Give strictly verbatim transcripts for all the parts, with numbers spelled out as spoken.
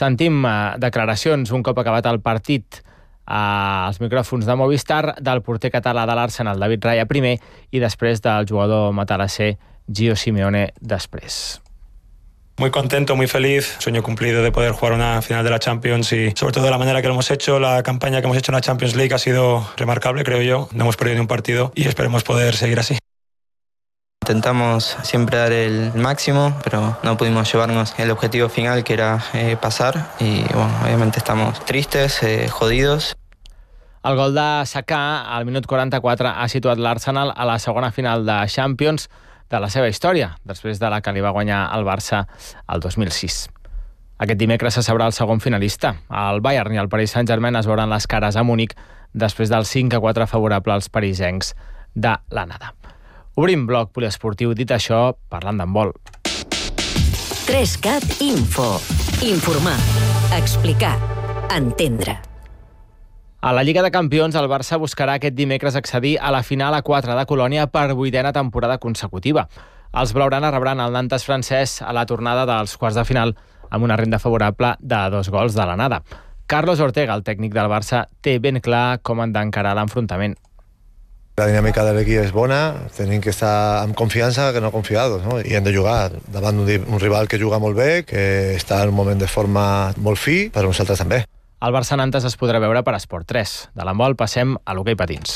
Sentim eh, declaracions un cop acabat el partit als micròfons de Movistar del porter català de l'Arsenal, David Raya, primer, i després del jugador matalasser Gio Simeone després. Muy contento, muy feliz, sueño cumplido de poder jugar una final de la Champions y sobre todo de la manera que lo hemos hecho, la campaña que hemos hecho en la Champions League ha sido remarcable, creo yo, no hemos perdido ni un partido y esperemos poder seguir así. Intentamos siempre dar el máximo, pero no pudimos llevarnos el objetivo final, que era eh, pasar. Y bueno, obviamente estamos tristes, eh, jodidos. El gol de Saka al minut quaranta-quatre ha situat l'Arsenal a la segona final de Champions de la seva història, després de la que li va guanyar el Barça el dos mil sis. Aquest dimecres se sabrà el segon finalista. El Bayern i el Paris Saint-Germain es veuran les cares a Múnich després del cinc a quatre favorable als parisencs de l'anada. Obrim bloc poliesportiu, dit això, parlant d'handbol. tres cat Info. Informar, explicar, entendre. A la Lliga de Campions, el Barça buscarà aquest dimecres accedir a la final a quatre de Colònia per vuitena temporada consecutiva. Els blaugrana rebran el Nantes francès a la tornada dels quarts de final amb una renda favorable de dos gols de l'anada. Carlos Ortega, el tècnic del Barça, té ben clar com han d'encarar l'enfrontament. La dinàmica de l'equip és bona, tenim que estar amb confiança que no confiados, no? I hem de jugar davant un rival que juga molt bé, que està en un moment de forma molt fi, però nosaltres també. El Barça-Nantes es podrà veure per Esport tres. De l'handbol passem a l'hoquei patins.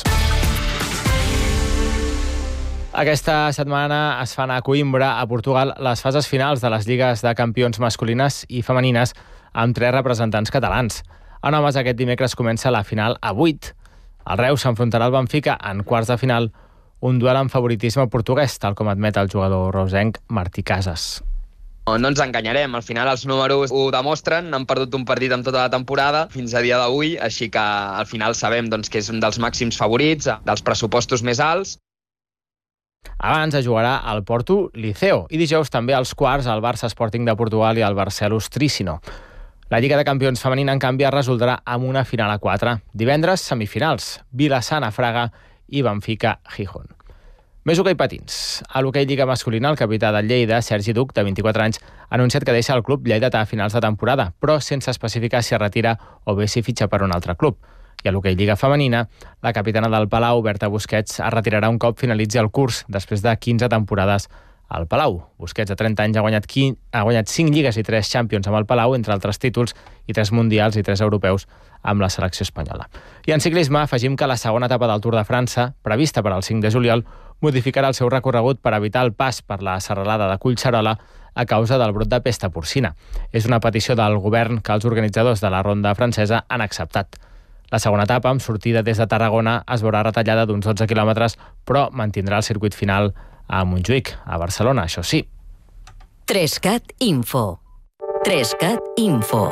Aquesta setmana es fan a Coïmbra, a Portugal, les fases finals de les lligues de campions masculines i femenines amb tres representants catalans. En homes, aquest dimecres comença la final a vuit. El Reus s'enfrontarà al Benfica en quarts de final, un duel amb favoritisme portuguès, tal com admet el jugador reusenc Martí Casas. No ens enganyarem, al final els números ho demostren, han perdut un partit amb tota la temporada fins a dia d'avui, així que al final sabem doncs, que és un dels màxims favorits, dels pressupostos més alts. Abans es jugarà al Porto Liceo i dijous també als quarts el Barça Sporting de Portugal i el Barcelos Trícino. La Lliga de Campions femenina, en canvi, es resoldrà amb una final a quatre. Divendres, semifinals, Vilassana Fraga i Benfica Gijón. Més hoquei patins. A l'hoquei Lliga masculina, el capità del Lleida, Sergi Duc, de vint-i-quatre anys, ha anunciat que deixa el club lleidatà a finals de temporada, però sense especificar si es retira o bé si fitxa per un altre club. I a l'hoquei Lliga femenina, la capitana del Palau, Berta Busquets, es retirarà un cop finalitzi el curs, després de quinze temporades al Palau. Busquets, de trenta anys, ha guanyat, quinze, ha guanyat cinc lligues i tres Champions amb el Palau, entre altres títols, i tres mundials i tres europeus amb la selecció espanyola. I en ciclisme afegim que la segona etapa del Tour de França, prevista per al cinc de juliol, modificarà el seu recorregut per evitar el pas per la serralada de Collserola a causa del brot de pesta porcina. És una petició del govern que els organitzadors de la ronda francesa han acceptat. La segona etapa, amb sortida des de Tarragona, es veurà retallada d'uns dotze quilòmetres, però mantindrà el circuit final a Montjuïc, a Barcelona, això sí. tres cat Info. tres cat Info.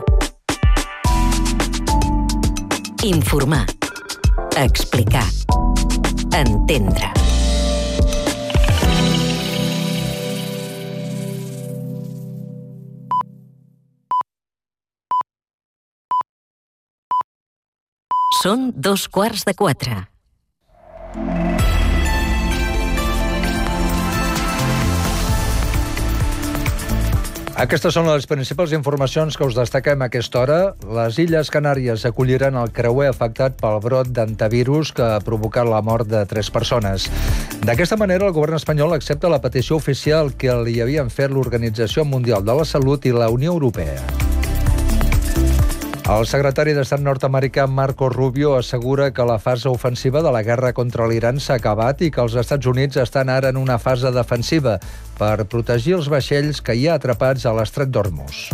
Informar. Explicar. Entendre. Són dos quarts de quatre. Aquestes són les principals informacions que us destaquem a aquesta hora. Les Illes Canàries acolliran el creuer afectat pel brot d'antivirus que ha provocat la mort de tres persones. D'aquesta manera, el govern espanyol accepta la petició oficial que li havien fet l'Organització Mundial de la Salut i la Unió Europea. El secretari d'Estat nord-americà Marco Rubio assegura que la fase ofensiva de la guerra contra l'Iran s'ha acabat i que els Estats Units estan ara en una fase defensiva per protegir els vaixells que hi ha atrapats a l'estret d'Hormuz.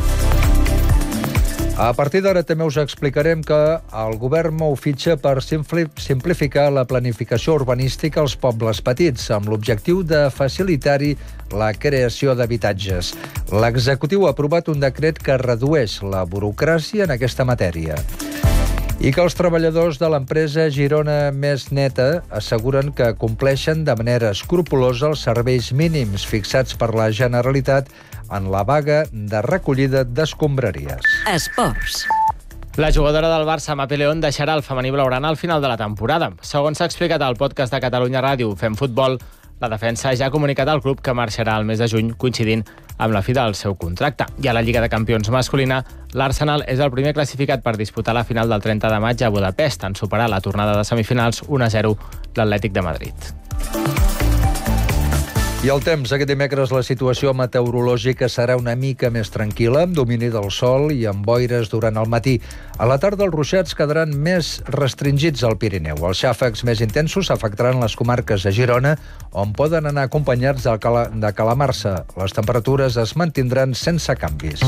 A partir d'ara també us explicarem que el govern mou fitxa per simplificar la planificació urbanística als pobles petits, amb l'objectiu de facilitar-hi la creació d'habitatges. L'executiu ha aprovat un decret que redueix la burocràcia en aquesta matèria. I que els treballadors de l'empresa Girona Més Neta asseguren que compleixen de manera escrupulosa els serveis mínims fixats per la Generalitat en la vaga de recollida d'escombraries. Esports. La jugadora del Barça, Mapi León, deixarà el femení blaugrana al final de la temporada. Segons s'ha explicat al podcast de Catalunya Ràdio Fem Futbol, la defensa ja ha comunicat al club que marxarà al mes de juny, coincidint amb la fi del seu contracte. I a la Lliga de Campions masculina, l'Arsenal és el primer classificat per disputar la final del trenta de maig a Budapest, en superar la tornada de semifinals un a zero l'Atlètic de Madrid. I el temps, aquest dimecres la situació meteorològica serà una mica més tranquil·la, amb domini del sol i amb boires durant el matí. A la tarda els ruixats quedaran més restringits al Pirineu. Els xàfecs més intensos afectaran les comarques de Girona, on poden anar acompanyats de, cala, de calamarsa. Les temperatures es mantindran sense canvis.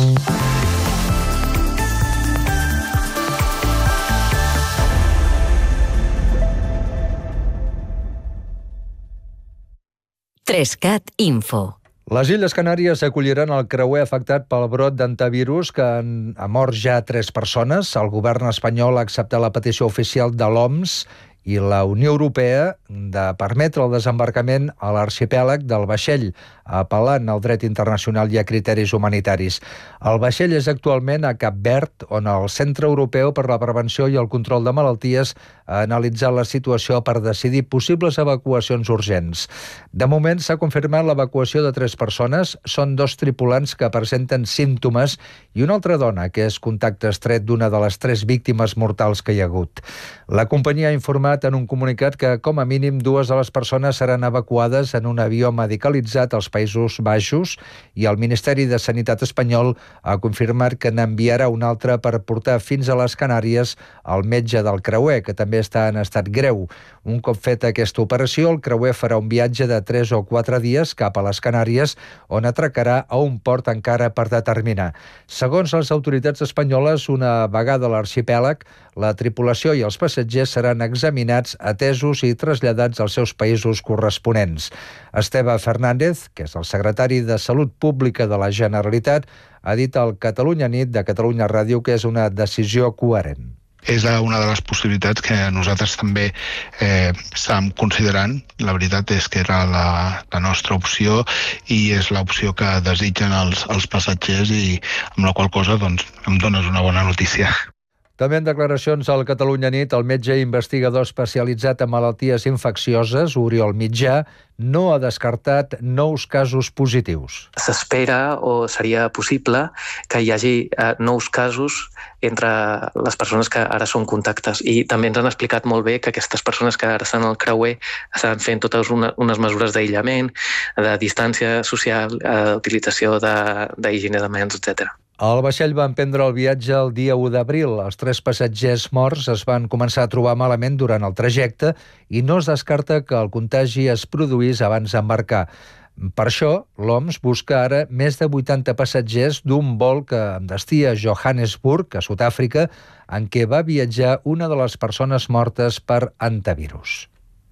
Trescat Info. Les Illes Canàries acolliran el creuer afectat pel brot d'antivirus que han, ha mort ja tres persones. El govern espanyol ha acceptat la petició oficial de l'O M S i la Unió Europea de permetre el desembarcament a l'arxipèlag del vaixell, apel·lant al dret internacional i a criteris humanitaris. El vaixell és actualment a Cap Verd, on el Centre Europeu per la Prevenció i el Control de Malalties ha analitzat la situació per decidir possibles evacuacions urgents. De moment s'ha confirmat l'evacuació de tres persones, són dos tripulants que presenten símptomes i una altra dona que és contacte estret d'una de les tres víctimes mortals que hi ha hagut. La companyia ha informat en un comunicat que, com a mínim, dues de les persones seran evacuades en un avió medicalitzat als Països Baixos i el Ministeri de Sanitat espanyol ha confirmat que n'enviarà un altre per portar fins a les Canàries el metge del creuer, que també està en estat greu. Un cop feta aquesta operació, el creuer farà un viatge de tres o quatre dies cap a les Canàries, on atracarà a un port encara per determinar. Segons les autoritats espanyoles, una vegada a l'arxipèlag, la tripulació i els passatgers seran examinats, atesos i traslladats als seus països corresponents. Esteve Fernández, que és el secretari de Salut Pública de la Generalitat, ha dit al Catalunya Nit de Catalunya Ràdio que és una decisió coherent. És una de les possibilitats que nosaltres també eh, estàvem considerant. La veritat és que era la, la nostra opció i és l'opció que desitgen els, els passatgers i amb la qual cosa doncs, em dones una bona notícia. També en declaracions al Catalunya Nit, el metge investigador especialitzat en malalties infeccioses, Oriol Mitjà, no ha descartat nous casos positius. S'espera o seria possible que hi hagi eh, nous casos entre les persones que ara són contactes i també ens han explicat molt bé que aquestes persones que ara estan al creuer estan fent totes una, unes mesures d'aïllament, de distància social, eh, utilització d'higiene de, de mans, etcètera. El vaixell va emprendre el viatge el dia u d'abril. Els tres passatgers morts es van començar a trobar malament durant el trajecte i no es descarta que el contagi es produís abans d'embarcar. Per això, l'O M S busca ara més de vuitanta passatgers d'un vol que amb destí a Johannesburg, a Sud-àfrica, en què va viatjar una de les persones mortes per antivirus.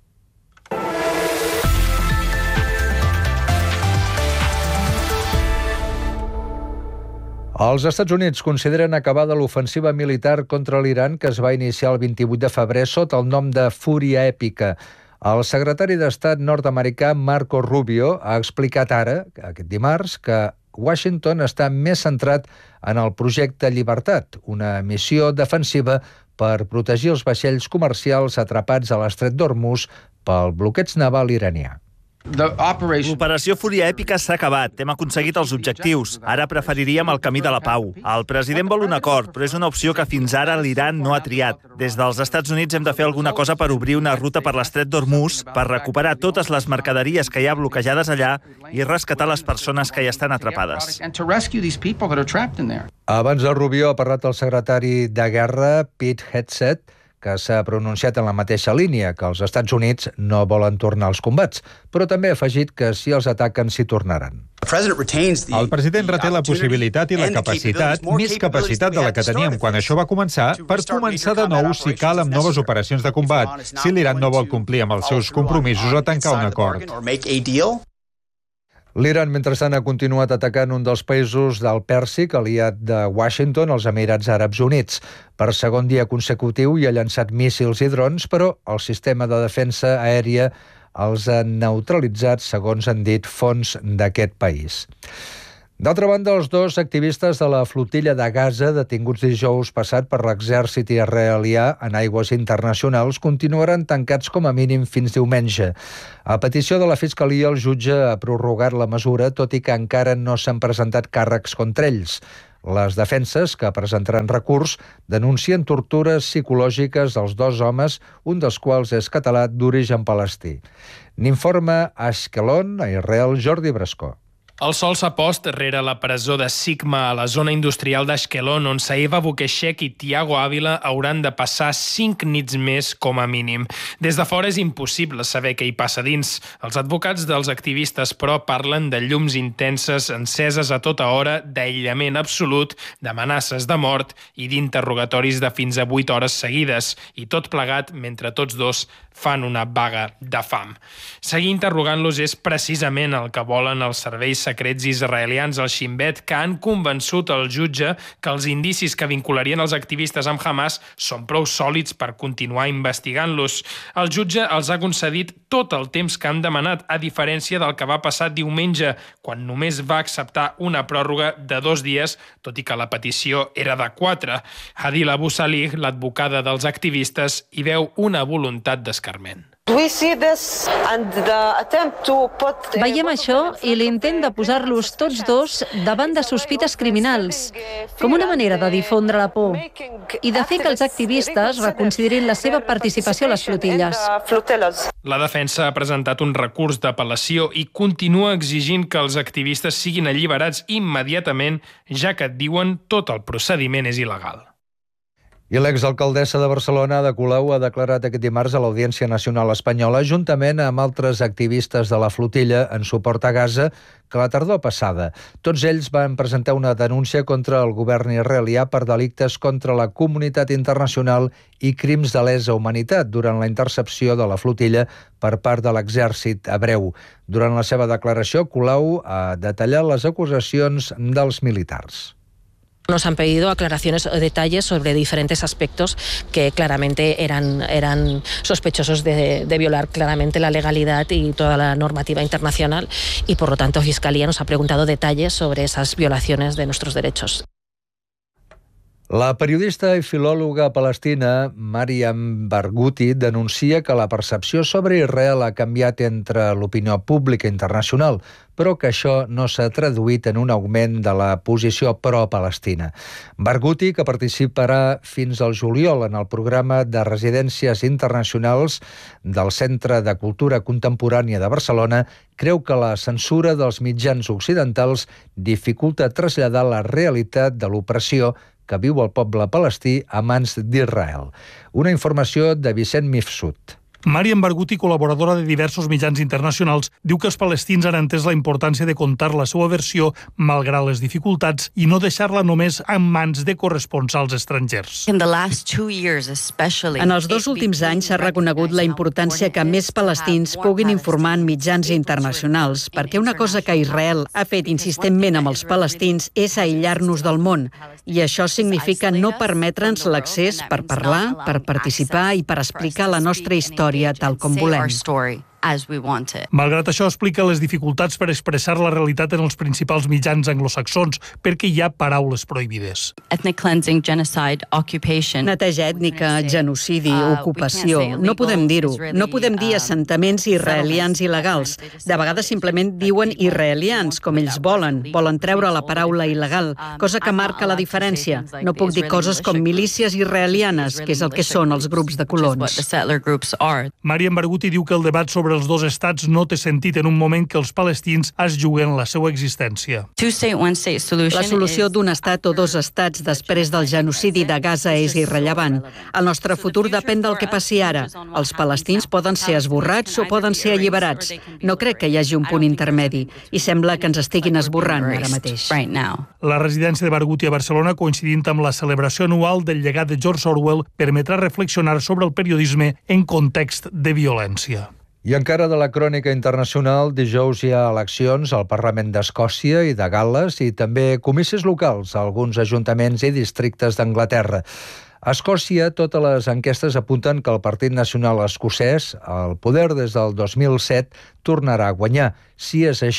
Els Estats Units consideren acabada l'ofensiva militar contra l'Iran que es va iniciar el vint-i-vuit de febrer sota el nom de Fúria Èpica. El secretari d'Estat nord-americà Marco Rubio ha explicat ara, aquest dimarts, que Washington està més centrat en el projecte Llibertat, una missió defensiva per protegir els vaixells comercials atrapats a l'estret d'Hormuz pel bloqueig naval iranià. L'operació Fúria Èpica s'ha acabat. Hem aconseguit els objectius. Ara preferiríem el camí de la pau. El president vol un acord, però és una opció que fins ara l'Iran no ha triat. Des dels Estats Units hem de fer alguna cosa per obrir una ruta per l'estret d'Hormuz, per recuperar totes les mercaderies que hi ha bloquejades allà i rescatar les persones que hi estan atrapades. Abans del Rubio ha parlat el secretari de Guerra, Pete Hegseth, que s'ha pronunciat en la mateixa línia, que els Estats Units no volen tornar als combats, però també ha afegit que si els ataquen s'hi tornaran. El president reté la possibilitat i la capacitat, més capacitat de la que teníem quan això va començar, per començar de nou si cal amb noves operacions de combat, si l'Iran no vol complir amb els seus compromisos o tancar un acord. L'Iran, mentrestant, ha continuat atacant un dels països del Pèrsic, aliat de Washington, els Emirats Àrabs Units. Per segon dia consecutiu hi ha llançat míssils i drons, però el sistema de defensa aèria els ha neutralitzat, segons han dit fonts d'aquest país. D'altra banda, els dos activistes de la flotilla de Gaza, detinguts dijous passat per l'exèrcit israelià en aigües internacionals, continuaran tancats com a mínim fins diumenge. A petició de la Fiscalia, el jutge ha prorrogat la mesura, tot i que encara no s'han presentat càrrecs contra ells. Les defenses, que presentaran recurs, denuncien tortures psicològiques als dos homes, un dels quals és català d'origen palestí. N'informa a Ashkelon, a Israel, Jordi Brascó. El sol s'ha post rere la presó de Sigma a la zona industrial d'Ashkelon, on Saeva Bukeshek i Tiago Ávila hauran de passar cinc nits més com a mínim. Des de fora és impossible saber què hi passa dins. Els advocats dels activistes, però, parlen de llums intenses enceses a tota hora, d'aïllament absolut, d'amenaces de mort i d'interrogatoris de fins a vuit hores seguides, i tot plegat mentre tots dos fan una vaga de fam. Seguir interrogant-los és precisament el que volen els serveis secrets israelians, el Shin Bet, que han convençut el jutge que els indicis que vincularien els activistes amb Hamas són prou sòlids per continuar investigant-los. El jutge els ha concedit tot el temps que han demanat, a diferència del que va passar diumenge, quan només va acceptar una pròrroga de dos dies, tot i que la petició era de quatre. Hadil Abu Salih, l'advocada dels activistes, hi veu una voluntat d'escarment. Veiem això i l'intent de posar-los tots dos davant de sospites criminals, com una manera de difondre la por i de fer que els activistes reconsiderin la seva participació a les flotilles. La defensa ha presentat un recurs d'apel·lació i continua exigint que els activistes siguin alliberats immediatament, ja que, diuen, tot el procediment és il·legal. I l'exalcaldessa de Barcelona, Ada Colau, ha declarat aquest dimarts a l'Audiència Nacional Espanyola, juntament amb altres activistes de la flotilla en suport a Gaza, que la tardor passada tots ells van presentar una denúncia contra el govern israelià per delictes contra la comunitat internacional i crims de lesa humanitat durant la intercepció de la flotilla per part de l'exèrcit hebreu. Durant la seva declaració, Colau ha detallat les acusacions dels militars. Nos han pedido aclaraciones o detalles sobre diferentes aspectos que claramente eran, eran sospechosos de, de violar claramente la legalidad y toda la normativa internacional y, por lo tanto, Fiscalía nos ha preguntado detalles sobre esas violaciones de nuestros derechos. La periodista i filòloga palestina Mariam Barghouti denuncia que la percepció sobre Israel ha canviat entre l'opinió pública internacional, però que això no s'ha traduït en un augment de la posició pro-palestina. Barghouti, que participarà fins al juliol en el programa de residències internacionals del Centre de Cultura Contemporània de Barcelona, creu que la censura dels mitjans occidentals dificulta traslladar la realitat de l'opressió que viu el poble palestí a mans d'Israel. Una informació de Vicent Mifsud. Mariam Barghouti, col·laboradora de diversos mitjans internacionals, diu que els palestins han entès la importància de contar la seva versió malgrat les dificultats i no deixar-la només en mans de corresponsals estrangers. En els dos últims anys s'ha reconegut la importància que més palestins puguin informar en mitjans internacionals, perquè una cosa que Israel ha fet insistentment amb els palestins és aïllar-nos del món, i això significa no permetre'ns l'accés per parlar, per participar i per explicar la nostra història tal com volem. Malgrat això, explica les dificultats per expressar la realitat en els principals mitjans anglosaxons, perquè hi ha paraules prohibides. Neteja ètnica, genocidi, ocupació. No podem dir-ho. No podem dir assentaments israelians il·legals. De vegades simplement diuen israelians, com ells volen. Volen treure la paraula il·legal, cosa que marca la diferència. No puc dir coses com milícies israelianes, que és el que són els grups de colons. Mariam Barghouti diu que el debat sobre els dos estats no té sentit en un moment que els palestins es juguen la seva existència. La solució d'un estat o dos estats després del genocidi de Gaza és irrellevant. El nostre futur depèn del que passi ara. Els palestins poden ser esborrats o poden ser alliberats. No crec que hi hagi un punt intermedi i sembla que ens estiguin esborrant ara mateix. La residència de Barghouti a Barcelona, coincidint amb la celebració anual del llegat de George Orwell, permetrà reflexionar sobre el periodisme en context de violència. I encara de la crònica internacional, dijous hi ha eleccions al Parlament d'Escòcia i de Gal·les i també comicis locals a alguns ajuntaments i districtes d'Anglaterra. A Escòcia, totes les enquestes apunten que el Partit Nacional Escocès, al poder des del dos mil set, tornarà a guanyar. Si és així,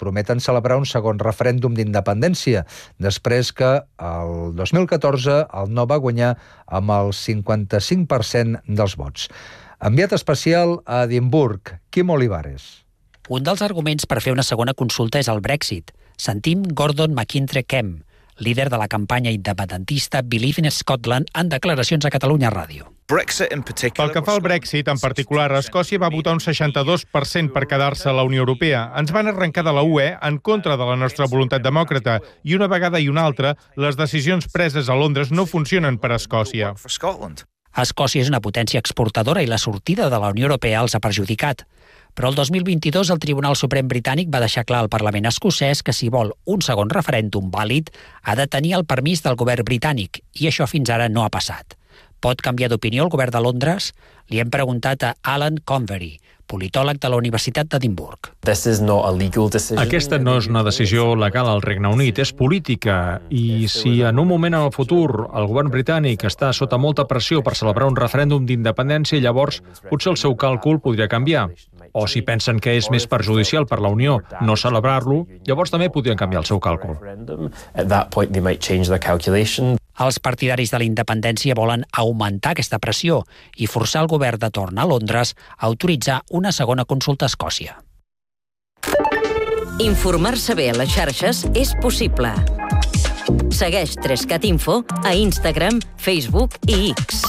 prometen celebrar un segon referèndum d'independència, després que el dos mil catorze el no va guanyar amb el cinquanta-cinc per cent dels vots. Enviat especial a Edimburg, Quim Olivares. Un dels arguments per fer una segona consulta és el Brexit. Sentim Gordon McIntyre-Kemp, líder de la campanya independentista Believe in Scotland, en declaracions a Catalunya Ràdio. Pel que fa al Brexit, en particular, Escòcia va votar un seixanta-dos per cent per quedar-se a la Unió Europea. Ens van arrencar de la U E en contra de la nostra voluntat demòcrata i una vegada i una altra, les decisions preses a Londres no funcionen per a Escòcia. Escòcia és una potència exportadora i la sortida de la Unió Europea els ha perjudicat. Però el dos mil vint-i-dos el Tribunal Suprem britànic va deixar clar al Parlament escocès que si vol un segon referèndum vàlid ha de tenir el permís del govern britànic, i això fins ara no ha passat. Pot canviar d'opinió el govern de Londres? Li hem preguntat a Alan Convery, politòleg de la Universitat d'Edimburg. Aquesta no és una decisió legal al Regne Unit, és política, i si en un moment en el futur el govern britànic està sota molta pressió per celebrar un referèndum d'independència, llavors potser el seu càlcul podria canviar. O si pensen que és més perjudicial per la Unió no celebrar-lo, llavors també podrien canviar el seu càlcul. Els partidaris de la independència volen augmentar aquesta pressió i forçar el govern de torn a Londres a autoritzar una segona consulta a Escòcia. Informar-se bé a les xarxes és possible. Segueix Trescat Info a Instagram, Facebook i X.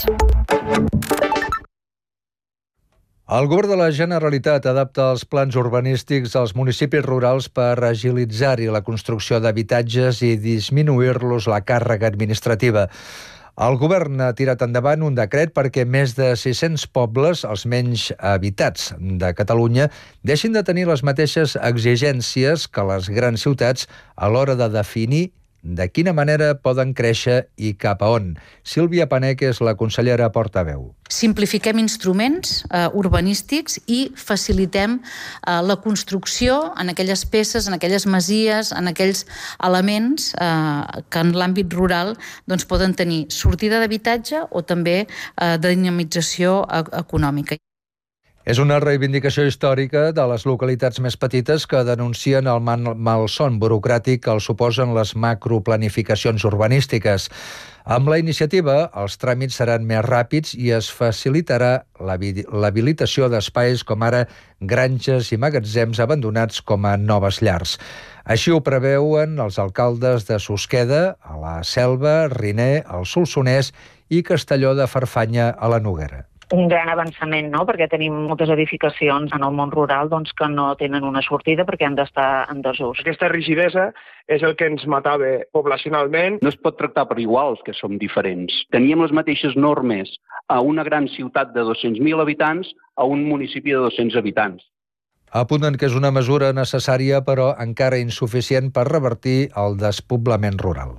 El govern de la Generalitat adapta els plans urbanístics als municipis rurals per agilitzar-hi la construcció d'habitatges i disminuir-los la càrrega administrativa. El govern ha tirat endavant un decret perquè més de sis-cents pobles, els menys habitats de Catalunya, deixin de tenir les mateixes exigències que les grans ciutats a l'hora de definir de quina manera poden créixer i cap a on. Sílvia Panec és la consellera portaveu. Simplifiquem instruments eh, urbanístics i facilitem eh, la construcció en aquelles peces, en aquelles masies, en aquells elements eh, que en l'àmbit rural doncs, poden tenir sortida d'habitatge o també eh, de dinamització e- econòmica. És una reivindicació històrica de les localitats més petites que denuncien el malson burocràtic que els suposen les macroplanificacions urbanístiques. Amb la iniciativa, els tràmits seran més ràpids i es facilitarà l'habilitació d'espais com ara granges i magatzems abandonats com a noves llars. Així ho preveuen els alcaldes de Susqueda, a la Selva, Riner, el Solsonès i Castelló de Farfanya a la Noguera. Un gran avançament, no? Perquè tenim moltes edificacions en el món rural doncs, que no tenen una sortida perquè han d'estar en desús. Aquesta rigidesa és el que ens matava poblacionalment. No es pot tractar per iguals, que som diferents. Teníem les mateixes normes a una gran ciutat de dos-cents mil habitants a un municipi de dos-cents habitants. Apunten que és una mesura necessària però encara insuficient per revertir el despoblament rural.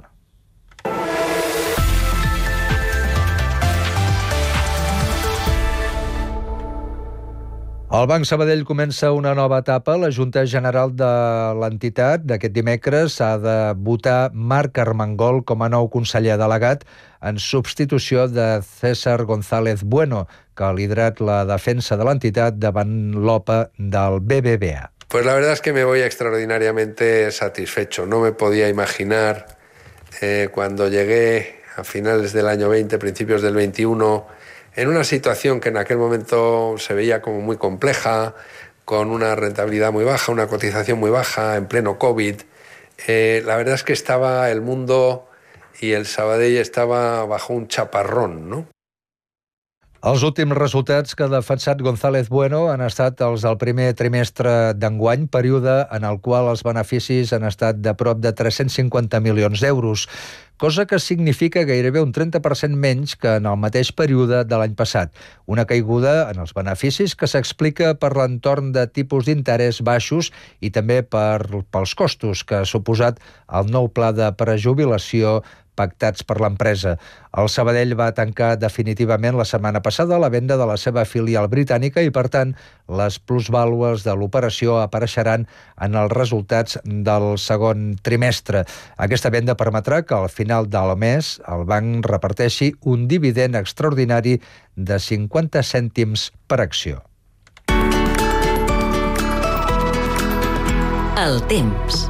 El Banc Sabadell comença una nova etapa. La Junta General de l'entitat d'aquest dimecres ha de votar Marc Armengol com a nou conseller delegat en substitució de César González Bueno, que ha liderat la defensa de l'entitat davant l'O P A del B B V A. Pues la verdad es que me voy extraordinariamente satisfecho. No me podía imaginar eh, cuando llegué a finales del año veinte, principios del veintiuno, en una situación que en aquel momento se veía como muy compleja, con una rentabilidad muy baja, una cotización muy baja, en pleno COVID. Eh, la verdad es que estaba el mundo y el Sabadell estaba bajo un chaparrón, ¿no? Els últims resultats que ha defensat González Bueno han estat els del primer trimestre d'enguany, període en el qual els beneficis han estat de prop de tres-cents cinquanta milions d'euros, cosa que significa gairebé un trenta per cent menys que en el mateix període de l'any passat. Una caiguda en els beneficis que s'explica per l'entorn de tipus d'interès baixos i també per, pels costos que ha suposat el nou pla de prejubilació pactats per l'empresa. El Sabadell va tancar definitivament la setmana passada la venda de la seva filial britànica i, per tant, les plusvàlues de l'operació apareixeran en els resultats del segon trimestre. Aquesta venda permetrà que al final del mes el banc reparteixi un dividend extraordinari de cinquanta cèntims per acció. El temps.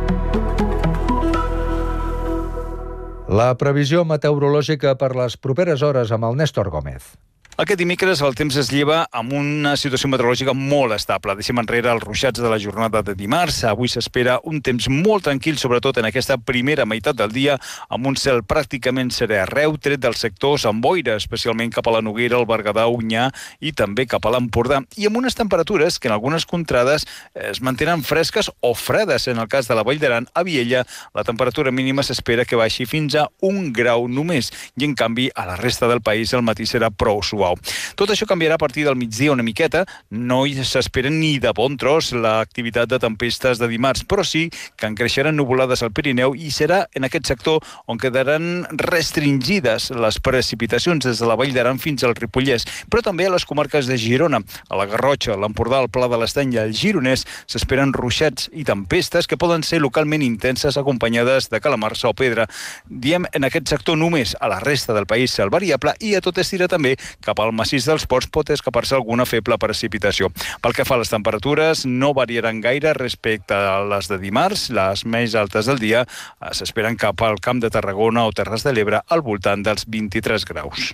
La previsió meteorològica per les properes hores amb el Néstor Gómez. Aquest dimecres el temps es lleva amb una situació meteorològica molt estable. Deixem enrere els ruixats de la jornada de dimarts. Avui s'espera un temps molt tranquil, sobretot en aquesta primera meitat del dia, amb un cel pràcticament serè arreu, tret dels sectors amb boira, especialment cap a la Noguera, el Berguedà, Onyar i també cap a l'Empordà, i amb unes temperatures que en algunes contrades es mantenen fresques o fredes. En el cas de la Vall d'Aran, a Viella, la temperatura mínima s'espera que baixi fins a un grau només, i en canvi a la resta del país el matí serà prou suau. Tot això canviarà a partir del migdia una miqueta. No s'espera ni de bon tros l'activitat de tempestes de dimarts, però sí que en creixeran nuvolades al Pirineu i serà en aquest sector on quedaran restringides les precipitacions des de la Vall d'Aran fins al Ripollès, però també a les comarques de Girona, a la Garrotxa, l'Empordà, el Pla de l'Estany i el Gironès s'esperen ruixats i tempestes que poden ser localment intenses acompanyades de calamarsa o pedra. Diem en aquest sector només. A la resta del país cel variable i a tot estira també cap al massís dels Ports pot escapar-se alguna feble precipitació. Pel que fa a les temperatures, no variaran gaire respecte a les de dimarts. Les més altes del dia s'esperen cap al Camp de Tarragona o Terres de l'Ebre al voltant dels vint-i-tres graus.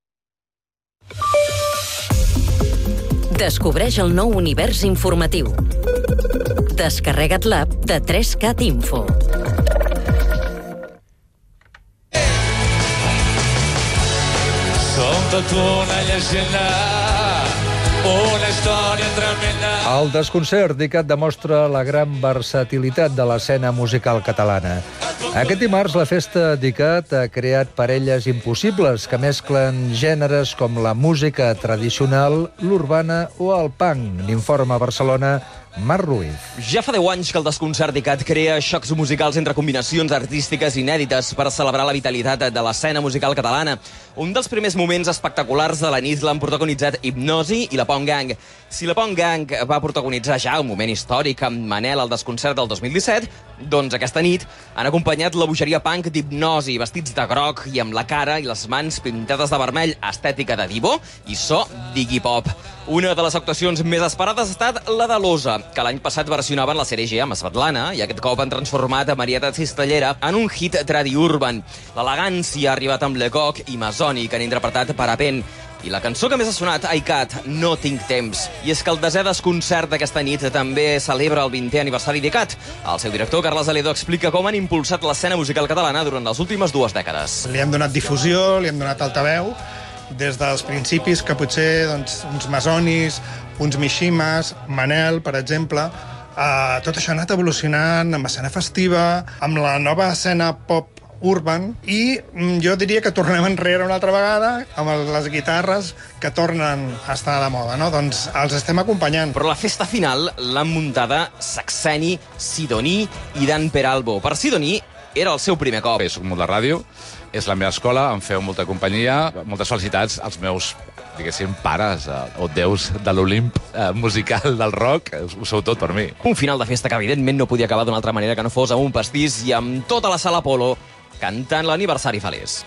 Descobreix el nou univers informatiu. Descarrega't l'app de tres cat Info. Som tot una llegenda, una història tremenda. El desconcert d'ICAT demostra la gran versatilitat de l'escena musical catalana. Aquest dimarts la festa d'ICAT ha creat parelles impossibles que mesclen gèneres com la música tradicional, l'urbana o el punk. N'informa a Barcelona Marc Ruiz. Ja fa deu anys que el desconcert d'ICAT crea xocs musicals entre combinacions artístiques inèdites per celebrar la vitalitat de l'escena musical catalana. Un dels primers moments espectaculars de la nit l'han protagonitzat Hipnosi i la Punk Gang. Si la Punk Gang va protagonitzar ja un moment històric amb Manel al desconcert del dos mil disset, doncs aquesta nit han acompanyat la bogeria punk d'Hipnosi, vestits de groc i amb la cara i les mans pintades de vermell, estètica de divo i so d'Iggy Pop. Una de les actuacions més esperades ha estat la de l'Osa, que l'any passat versionaven la sèrie G amb Svetlana i aquest cop han transformat a Marieta Cistellera en un hit tradi-urban. L'elegància ha arribat amb Lecoq i Masoni, que han interpretat Parapent. I la cançó que més ha sonat a ICAT, No tinc temps. I és que el desè desconcert d'aquesta nit també celebra el vintè aniversari d'ICAT. El seu director, Carles Aledo, explica com han impulsat l'escena musical catalana durant les últimes dues dècades. Li hem donat difusió, li hem donat altaveu, des dels principis que potser doncs, uns Masonis, uns Mishimas, Manel, per exemple. Uh, tot això ha anat evolucionant amb escena festiva, amb la nova escena pop urban, i jo diria que tornem enrere una altra vegada amb les guitarres que tornen a estar de moda, no? Doncs els estem acompanyant. Però la festa final l'han muntada Saxeni, Sidoní i Dan Peralbo. Per Sidoní era el seu primer cop. Soc molt de ràdio, és la meva escola, em feu molta companyia, moltes felicitats als meus, diguéssim, pares o déus de l'Olimp eh, musical del rock, ho sou tot per mi. Un final de festa que evidentment no podia acabar d'una altra manera que no fos amb un pastís i amb tota la sala Apolo cantant l'aniversari feliç.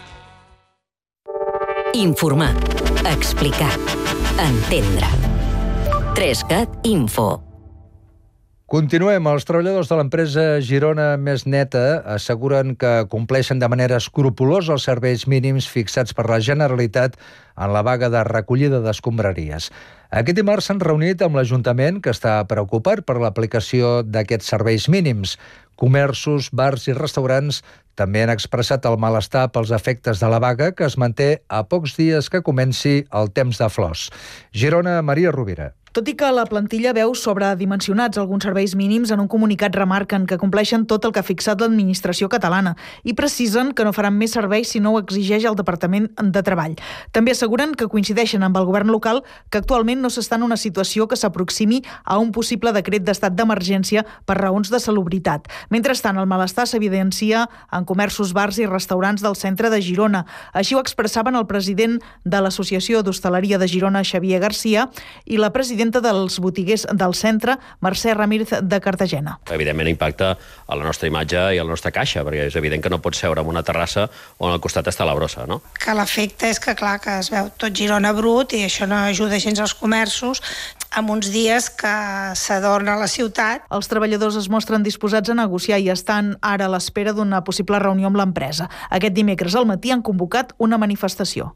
Informar, explicar, entendre. tres cat Info. Continuem. Els treballadors de l'empresa Girona Més Neta asseguren que compleixen de manera escrupulosa els serveis mínims fixats per la Generalitat en la vaga de recollida d'escombraries. Aquest dimarts s'han reunit amb l'Ajuntament, que està preocupat per l'aplicació d'aquests serveis mínims. Comerços, bars i restaurants també han expressat el malestar pels efectes de la vaga, que es manté a pocs dies que comenci el temps de flors. Girona, Maria Rovira. Tot i que la plantilla veu sobredimensionats alguns serveis mínims, en un comunicat remarquen que compleixen tot el que ha fixat l'administració catalana i precisen que no faran més serveis si no ho exigeix el Departament de Treball. També asseguren que coincideixen amb el govern local que actualment no s'està en una situació que s'aproximi a un possible decret d'estat d'emergència per raons de salubritat. Mentrestant, el malestar s'evidencia en comerços, bars i restaurants del centre de Girona. Així ho expressaven el president de l'Associació d'Hostaleria de Girona, Xavier Garcia, i la presidenta dels botiguers del centre, Mercè Ramírez de Cartagena. Evidentment impacta a la nostra imatge i a la nostra caixa, perquè és evident que no pots seure en una terrassa on al costat està la brossa, no? Que l'efecte és que, clar, que es veu tot Girona brut i això no ajuda gens als comerços. en uns dies que s'adorna la ciutat. Els treballadors es mostren disposats a negociar i estan ara a l'espera d'una possible reunió amb l'empresa. Aquest dimecres al matí han convocat una manifestació.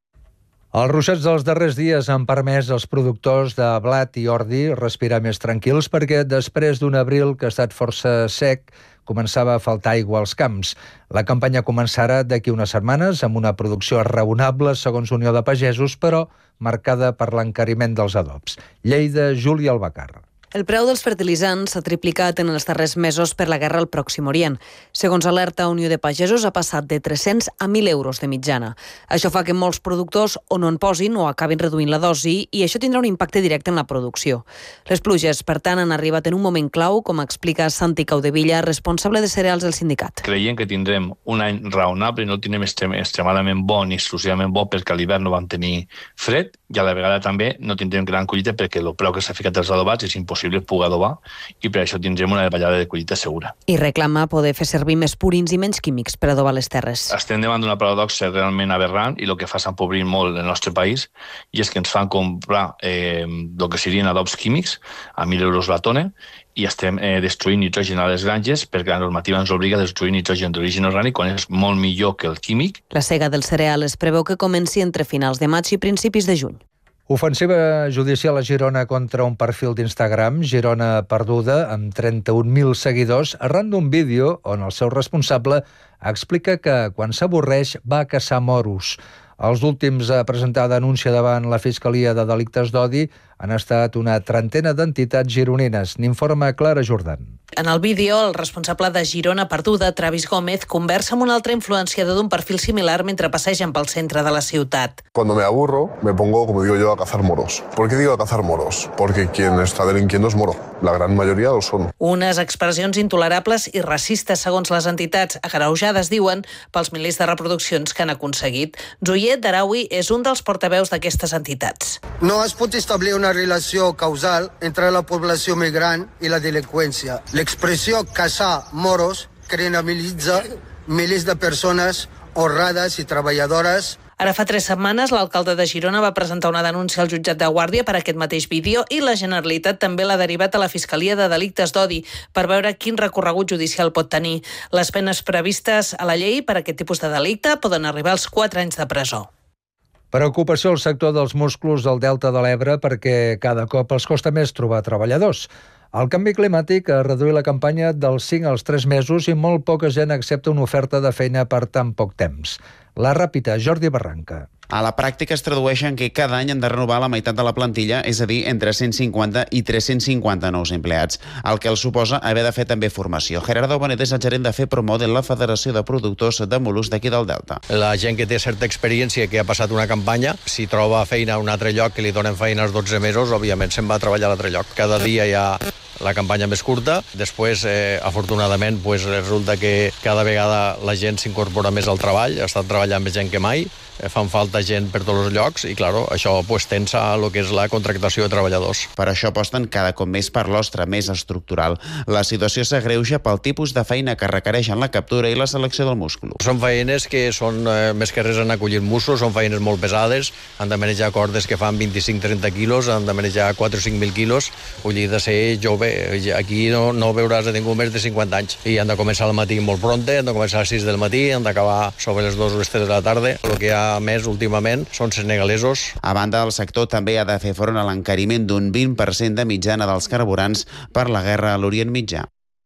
Els ruixats dels darrers dies han permès als productors de blat i ordi respirar més tranquils perquè després d'un abril que ha estat força sec començava a faltar aigua als camps. La campanya començarà d'aquí unes setmanes amb una producció raonable segons Unió de Pagesos, però marcada per l'encariment dels adobs. Lleida, Júlia Albacar. El preu dels fertilitzants s'ha triplicat en els darrers mesos per la guerra al Pròxim Orient. Segons alerta Unió de Pagesos, ha passat de tres-cents a mil euros de mitjana. Això fa que molts productors o no en posin o acabin reduint la dosi i això tindrà un impacte directe en la producció. Les pluges, per tant, han arribat en un moment clau, com explica Santi Caudevilla, responsable de cereals del sindicat. Creiem que tindrem un any raonable i no tindrem extrem, extremadament bo ni exclusivament bo perquè a l'hivern no vam tenir fred i a la vegada també no tindrem gran collita perquè el preu que s'ha ficat als adobats és impossible poder adobar i per això tindrem una davallada de collita segura. I reclama poder fer servir més purins i menys químics per adobar les terres. Estem davant d'una paradoxa realment aberrant i el que fa és empobrir molt el nostre país i és que ens fan comprar eh, el que serien adobs químics a mil euros la tona i estem eh, destruint nitrogen a les granges perquè la normativa ens obliga a destruir nitrogen d'origen orgànic quan és molt millor que el químic. La sega del cereal es preveu que comenci entre finals de maig i principis de juny. Ofensiva judicial a Girona contra un perfil d'Instagram, Girona Perduda, amb trenta-un mil seguidors, arran d'un vídeo on el seu responsable explica que quan s'avorreix va a caçar moros. Els últims a presentar denúncia davant la Fiscalia de Delictes d'Odi han estat una trentena d'entitats gironines. N'informa Clara Jordan. En el vídeo, el responsable de Girona Perduda, Travis Gómez, conversa amb un altre influenciador d'un perfil similar mentre passegen pel centre de la ciutat. Cuando me aburro, me pongo, como digo yo, a cazar moros. ¿Por qué digo a cazar moros? Porque quien está delinquiendo es moro. La gran mayoría lo son. Unes expressions intolerables i racistes, segons les entitats, agreujades, diuen, pels milers de reproduccions que han aconseguit. Zuyet Darawi és un dels portaveus d'aquestes entitats. No es pot establir una relació causal entre la població migrant i la delinqüència. L'expressió caçar moros criminalitza milers de persones honrades i treballadores. Ara fa tres setmanes, l'alcalde de Girona va presentar una denúncia al jutjat de Guàrdia per aquest mateix vídeo i la Generalitat també l'ha derivat a la Fiscalia de Delictes d'Odi per veure quin recorregut judicial pot tenir. Les penes previstes a la llei per a aquest tipus de delicte poden arribar als quatre anys de presó. Preocupació al sector dels musclos del Delta de l'Ebre perquè cada cop els costa més trobar treballadors. El canvi climàtic ha reduït la campanya dels cinc als tres mesos i molt poca gent accepta una oferta de feina per tan poc temps. La Ràpita, Jordi Barranca. A la pràctica es tradueix en que cada any han de renovar la meitat de la plantilla, és a dir, entre cent cinquanta i tres-cents cinquanta nous empleats, el que els suposa haver de fer també formació. Gerardo Bonet és el gerent de FEPROMO de la Federació de Productors de Mol·luscs d'aquí del Delta. La gent que té certa experiència, que ha passat una campanya, si troba feina a un altre lloc que li donen feina als dotze mesos, òbviament se'n va a treballar a l'altre lloc. Cada dia hi ha la campanya més curta, després, eh, afortunadament, pues, resulta que cada vegada la gent s'incorpora més al treball, està treballant més gent que mai, eh, fan falta gent per tots els llocs i, clar, això pues, tensa el que és la contractació de treballadors. Per això aposten cada cop més per l'ostre més estructural. La situació s'agreuja pel tipus de feina que requereixen la captura i la selecció del múscul. Són feines que són eh, més que res en acollir musclos, són feines molt pesades, han de manejar cordes que fan vint-i-cinc a trenta quilos, han de manejar quatre o cinc mil quilos, vull dir, de ser jove. Aquí no, no veuràs a ningú més de cinquanta anys. I han de començar al matí molt pronte, han de començar a les sis del matí, han d'acabar sobre les dues o les tres de la tarda. El que hi ha més últimament són senegalesos. A banda, el sector també ha de fer front a l'encariment d'un vint per cent de mitjana dels carburants per la guerra a l'Orient Mitjà.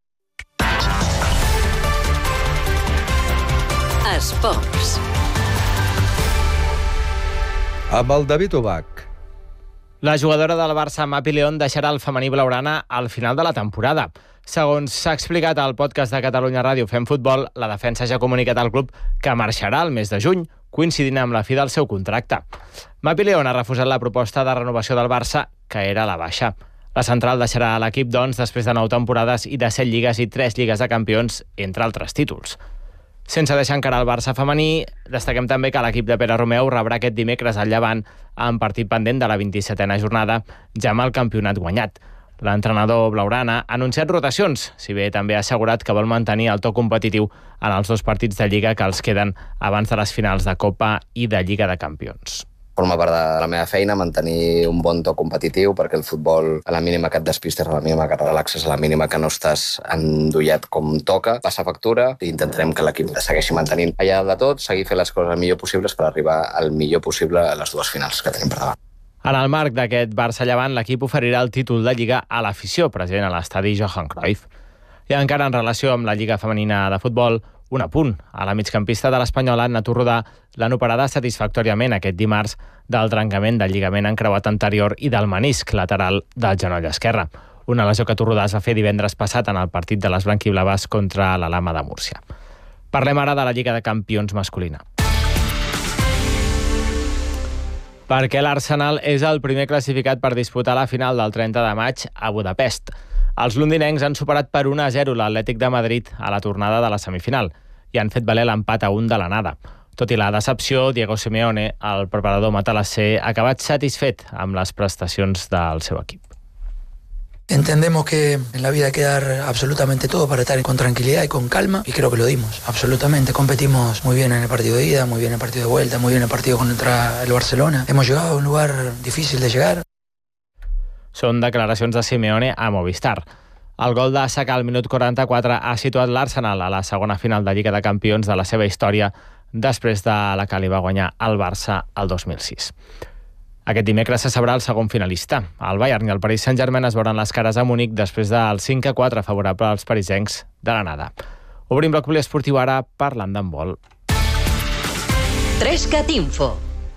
Esports. Amb el David Ubach. La jugadora del Barça, Mapi León, deixarà el femení blaugrana al final de la temporada. Segons s'ha explicat al podcast de Catalunya Ràdio Fem Futbol, la defensa ja ha comunicat al club que marxarà el mes de juny, coincidint amb la fi del seu contracte. Mapi León ha refusat la proposta de renovació del Barça, que era la baixa. La central deixarà l'equip, doncs, després de nou temporades i de set lligues i tres lligues de campions, entre altres títols. Sense deixar encara el Barça femení, destaquem també que l'equip de Pere Romeu rebrà aquest dimecres al Llevant en partit pendent de la vint-i-setena jornada, ja amb el campionat guanyat. L'entrenador blaugrana ha anunciat rotacions, si bé també ha assegurat que vol mantenir el to competitiu en els dos partits de Lliga que els queden abans de les finals de Copa i de Lliga de Campions. forma part de la meva feina, mantenir un bon to competitiu, perquè el futbol, a la mínima que et despistes, a la mínima que et relaxes, a la mínima que no estàs endollat com toca, passa factura i intentarem que l'equip segueixi mantenint allà de tot, seguir fent les coses el millor possibles per arribar al millor possible a les dues finals que tenim per davant. En el marc d'aquest Barça-Llevant, l'equip oferirà el títol de Lliga a l'afició present a l'estadi Johan Cruyff. I encara en relació amb la Lliga Femenina de Futbol, un apunt. A la migcampista de l'Espanyola, Natu Rodà, l'han operada satisfactòriament aquest dimarts del trencament del lligament encreuat anterior i del menisc lateral del genoll esquerre. Una lesió que Rodà es va fer divendres passat en el partit de les blanquiblaves contra la Lama de Múrcia. Parlem ara de la Lliga de Campions masculina. Perquè l'Arsenal és el primer classificat per disputar la final del trenta de maig a Budapest. Els londinencs han superat per un a zero l'Atlètic de Madrid a la tornada de la semifinal i han fet valer l'empat a un de l'anada. Tot i la decepció, Diego Simeone, el preparador matalasser, ha acabat satisfet amb les prestacions del seu equip. Entendemos que en la vida hay que dar absolutamente todo para estar con tranquilidad y con calma, y creo que lo dimos, absolutamente. Competimos muy bien en el partido de ida, muy bien en el partido de vuelta, muy bien en el partido contra el Barcelona. Hemos llegado a un lugar difícil de llegar. Són declaracions de Simeone a Movistar. El gol de Saka al minut quaranta-quatre ha situat l'Arsenal a la segona final de Lliga de Campions de la seva història, després de la que li va guanyar el Barça el dos mil sis. Aquest dimecres se sabrà el segon finalista. El Bayern i el Paris Saint-Germain es veuran les cares a Múnich després del cinc a quatre favorable als parisencs de l'anada. Obrim bloc poliesportiu ara parlant d'handbol. Trescat Info.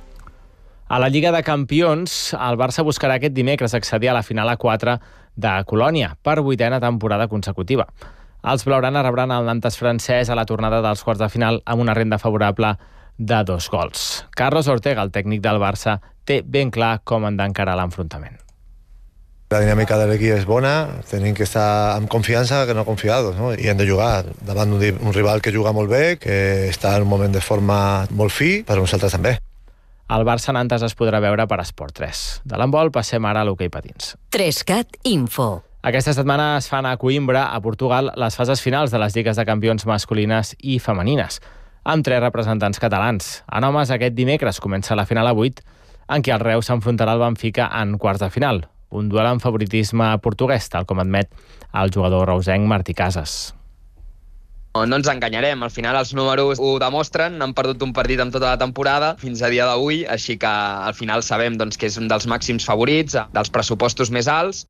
A la Lliga de Campions, el Barça buscarà aquest dimecres accedir a la final a quatre de Colònia per vuitena temporada consecutiva. Els blaugrana rebran el Nantes francès a la tornada dels quarts de final amb una renda favorable de dos gols. Carlos Ortega, el tècnic del Barça, té ben clar com han d'encarar l'enfrontament. La dinàmica de l'equip és bona, tenim que estar amb confiança que no confiados, no? I hem de jugar davant un, un rival que juga molt bé, que està en un moment de forma molt fi, però nosaltres també. El Barça-Nantes es podrà veure per Esport tres. De l'handbol passem ara a l'hoquei patins. Trescat Info. Aquesta setmana es fan a Coimbra, a Portugal, les fases finals de les lligues de campions masculines i femenines, amb tres representants catalans. En homes, aquest dimecres comença la final a vuit, en què el Reus s'enfrontarà al Benfica en quarts de final. Un duel amb favoritisme portuguès, tal com admet el jugador reusenc Martí Casas. No ens enganyarem, al final els números ho demostren, han perdut un partit amb tota la temporada fins a dia d'avui, així que al final sabem doncs, que és un dels màxims favorits, dels pressupostos més alts.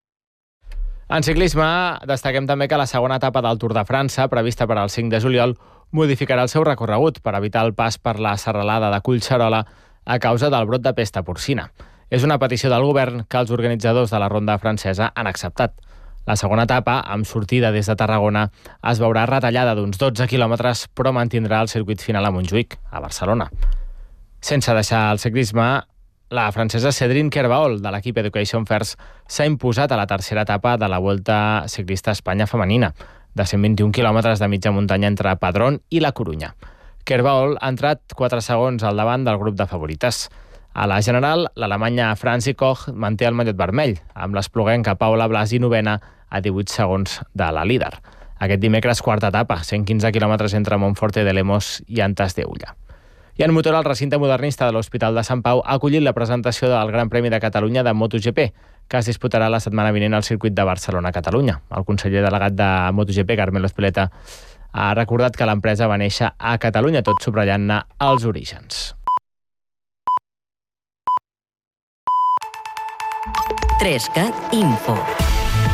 En ciclisme, destaquem també que la segona etapa del Tour de França, prevista per al cinc de juliol, modificarà el seu recorregut per evitar el pas per la serralada de Collserola a causa del brot de pesta porcina. És una petició del govern que els organitzadors de la ronda francesa han acceptat. La segona etapa, amb sortida des de Tarragona, es veurà retallada d'uns dotze quilòmetres, però mantindrà el circuit final a Montjuïc, a Barcelona. Sense deixar el ciclisme, la francesa Cédrine Kerbaol, de l'equip Education First, s'ha imposat a la tercera etapa de la Volta Ciclista a Espanya femenina, de cent vint-i-un quilòmetres de mitja muntanya entre Padrón i la Corunya. Kerbaol ha entrat quatre segons al davant del grup de favorites. A la general, l'alemanya Franzi Koch manté el mallot vermell, amb l'espluguenca Paula Blasi novena a divuit segons de la líder. Aquest dimecres, quarta etapa, cent quinze quilòmetres entre Monforte de Lemos i Antas de Ulla. I en motor, el recinte modernista de l'Hospital de Sant Pau ha acollit la presentació del Gran Premi de Catalunya de MotoGP, que es disputarà la setmana vinent al circuit de Barcelona-Catalunya. El conseller delegat de MotoGP, Carmelo Espeleta, ha recordat que l'empresa va néixer a Catalunya, tot subratllant-ne els orígens. Trescat Info.